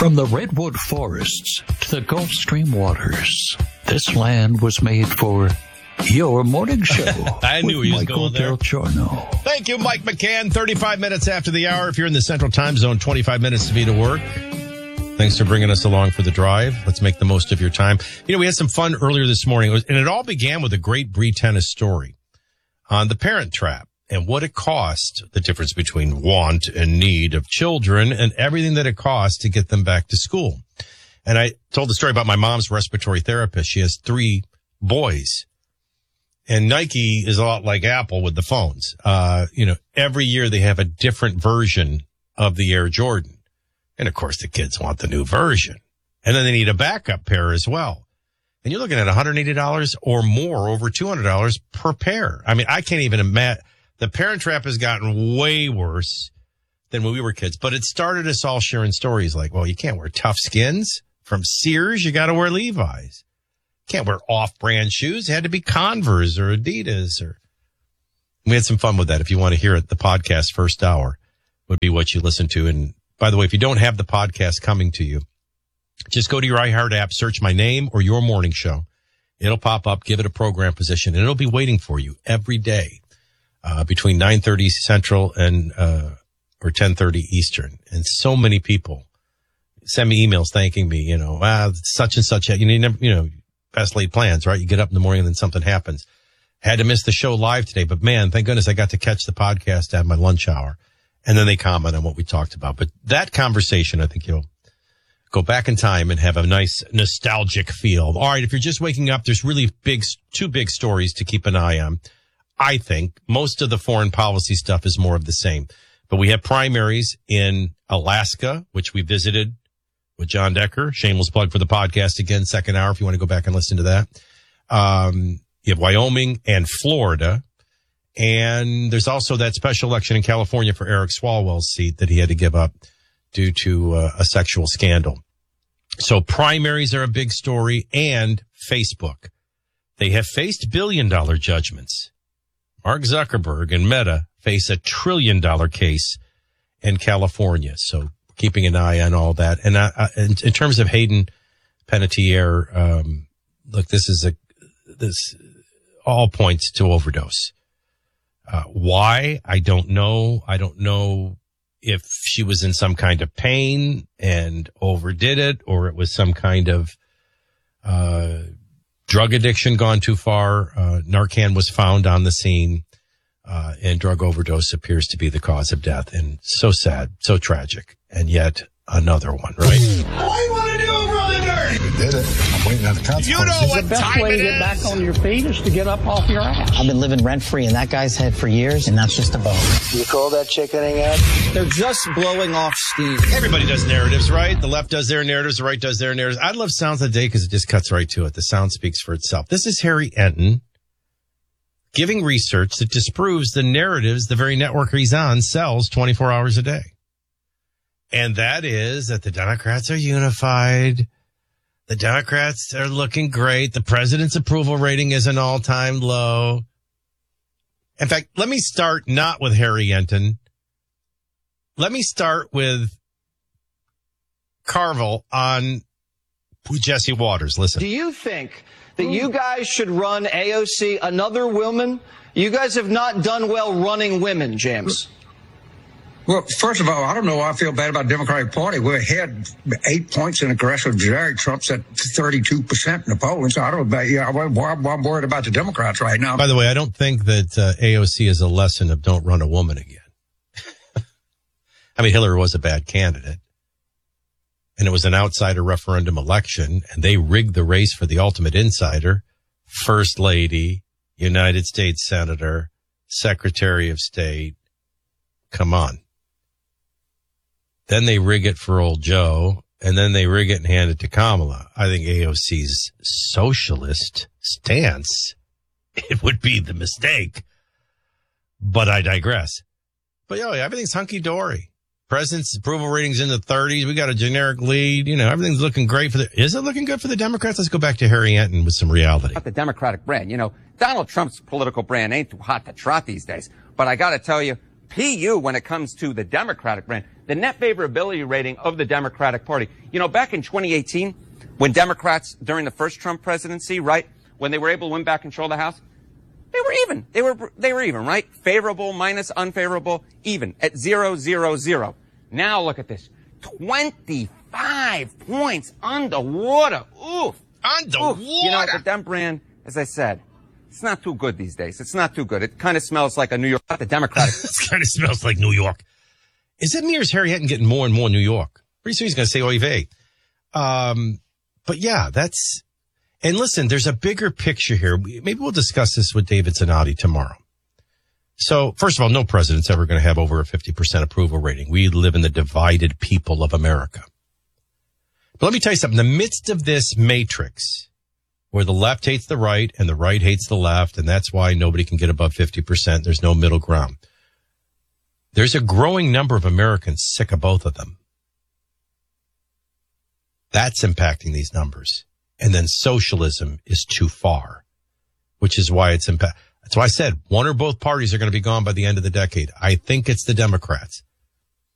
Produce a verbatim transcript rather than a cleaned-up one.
From the redwood forests to the Gulf Stream waters, this land was made for your morning show. I knew he was Michael going there. Del Giorno. Thank you, Mike McCann. thirty-five minutes after the hour. If you're in the Central Time Zone, twenty-five minutes to be to work. Thanks for bringing us along for the drive. Let's make the most of your time. You know, we had some fun earlier this morning, and it all began with a great Bree Tennis story on the Parent Trap and what it cost, the difference between want and need of children and everything that it costs to get them back to school. And I told the story about my mom's respiratory therapist. She has three boys. And Nike is a lot like Apple with the phones. Uh, you know, every year they have a different version of the Air Jordan. And, of course, the kids want the new version. And then they need a backup pair as well. And you're looking at one hundred eighty dollars or more, over two hundred dollars per pair. I mean, I can't even imagine. The Parent Trap has gotten way worse than when we were kids. But it started us all sharing stories like, well, you can't wear Tough Skins from Sears. You got to wear Levi's. Can't wear off-brand shoes. It had to be Converse or Adidas. Or we had some fun with that. If you want to hear it, the podcast first hour would be what you listen to. And by the way, if you don't have the podcast coming to you, just go to your iHeart app, search my name or your morning show. It'll pop up, give it a program position, and it'll be waiting for you every day uh, between nine thirty Central and uh or ten thirty Eastern. And so many people send me emails thanking me, you know, ah, such and such. You never, you know, best laid plans, right? You get up in the morning and then something happens. Had to miss the show live today, but man, thank goodness I got to catch the podcast at my lunch hour. And then they comment on what we talked about. But that conversation, I think you'll go back in time and have a nice nostalgic feel. All right, if you're just waking up, there's really big, two big stories to keep an eye on. I think most of the foreign policy stuff is more of the same. But we have primaries in Alaska, which we visited with John Decker. Shameless plug for the podcast again, second hour, if you want to go back and listen to that. Um, you have Wyoming and Florida. And there's also that special election in California for Eric Swalwell's seat that he had to give up due to uh, a sexual scandal. So primaries are a big story, and Facebook. They have faced billion-dollar judgments. Mark Zuckerberg and Meta face a trillion-dollar case in California. So keeping an eye on all that. And uh, in, in terms of Hayden Panettiere, um, look, this is a this all points to overdose. Uh, why? I don't know. I don't know if she was in some kind of pain and overdid it, or it was some kind of, uh, drug addiction gone too far. Uh, Narcan was found on the scene, uh, and drug overdose appears to be the cause of death. And so sad, so tragic. And yet another one, right? What do you want to do, brother? We did it. I'm waiting on the consequences. You know what The best time way it to get is. back on your feet is to get up off your ass. I've been living rent-free in that guy's head for years, and that's just a bone. You call that chickening out? They're just blowing off steam. Everybody does narratives, right? The left does their narratives, the right does their narratives. I love Sounds of the Day because it just cuts right to it. The sound speaks for itself. This is Harry Enton giving research that disproves the narratives the very network he's on sells twenty-four hours a day. And that is that the Democrats are unified. The Democrats are looking great. The president's approval rating is an all-time low. In fact, let me start not with Harry Enton. Let me start with Carville on Jesse Waters. Listen. Do you think that you guys should run A O C, another woman? You guys have not done well running women, James. Well, first of all, I don't know why I feel bad about the Democratic Party. We're ahead eight points in aggressive Jerry. Trump's at thirty-two percent in the polling. So I don't know. Yeah, I'm, I'm worried about the Democrats right now. By the way, I don't think that uh, A O C is a lesson of don't run a woman again. I mean, Hillary was a bad candidate. And it was an outsider referendum election, and they rigged the race for the ultimate insider, First Lady, United States Senator, Secretary of State. Come on. Then they rig it for old Joe, and then they rig it and hand it to Kamala. I think A O C's socialist stance, it would be the mistake. But I digress. But yeah, everything's hunky-dory. President's approval ratings in the thirties. We got a generic lead. You know, everything's looking great for the, is it looking good for the Democrats? Let's go back to Harry Enton with some reality. Not the Democratic brand. You know, Donald Trump's political brand ain't too hot to trot these days. But I got to tell you, P U when it comes to the Democratic brand, the net favorability rating of the Democratic Party. You know, back in twenty eighteen, when Democrats, during the first Trump presidency, right, when they were able to win back control of the House, they were even. They were, they were even, right? Favorable minus unfavorable, even at zero, zero, zero. Now look at this. twenty-five points underwater. Oof. Underwater. Oof. You know, the Dem brand, as I said, it's not too good these days. It's not too good. It kind of smells like a New York, not the Democratic. It kind of smells like New York. Is it me or is Harry Hatton getting more and more New York? Pretty soon he's going to say oy vey. Um, but yeah, that's, and listen, there's a bigger picture here. Maybe we'll discuss this with David Zanotti tomorrow. So first of all, no president's ever going to have over a fifty percent approval rating. We live in the divided people of America. But let me tell you something. In the midst of this matrix, where the left hates the right and the right hates the left, and that's why nobody can get above fifty percent. There's no middle ground. There's a growing number of Americans sick of both of them. That's impacting these numbers. And then socialism is too far, which is why it's impact. That's why I said one or both parties are going to be gone by the end of the decade. I think it's the Democrats.